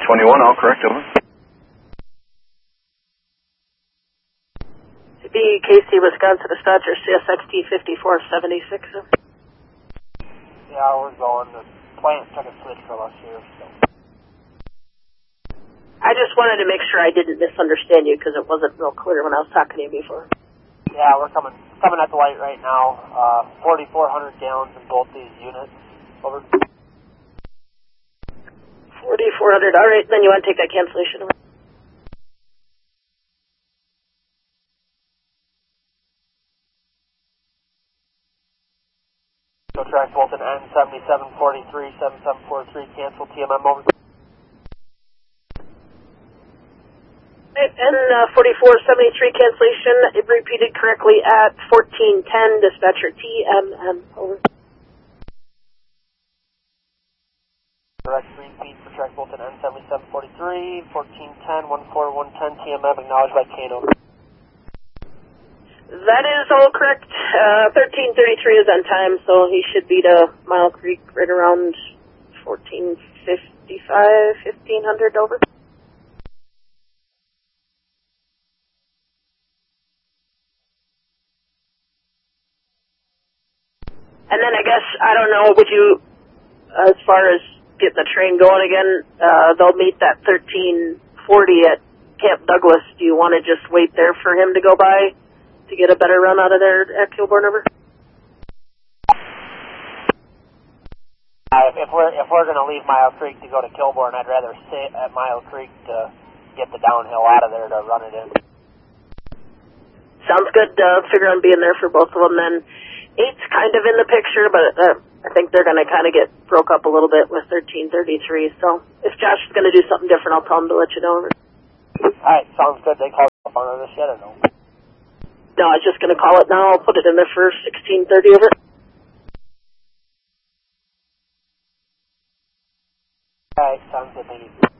21, all correct, over. BKC, Wisconsin, dispatcher, CSXT 5476. Yeah, we're going. The plant took a switch from us here, so. I just wanted to make sure I didn't misunderstand you because it wasn't real clear when I was talking to you before. Yeah, we're coming at the light right now. 4,400 gallons in both these units. Over. 4,400. All right, then you want to take that cancellation over. So track Bolton N7743, 7743, cancel TMM over. And 4473 cancellation, it repeated correctly at 1410, dispatcher TMM, over. Correct repeat for track Bolton N7743, 1410, 14110, TMM, acknowledged by Kano. That is all correct. 1333 is on time, so he should be to Mile Creek right around 1455, 1500, over. And then I guess, I don't know, would you, as far as getting the train going again, they'll meet that 1340 at Camp Douglas. Do you want to just wait there for him to go by to get a better run out of there at Kilbourne, over? If we're going to leave Mile Creek to go to Kilbourne, I'd rather sit at Mile Creek to get the downhill out of there to run it in. Sounds good. Figure on being there for both of them then. 8's kind of in the picture, but I think they're going to kind of get broke up a little bit with 1333. So if Josh is going to do something different, I'll tell him to let you know. All right, sounds good. They called up on this yet or no? No, I was just going to call it now. I'll put it in there for 1630, over. All right, sounds good. Thank you.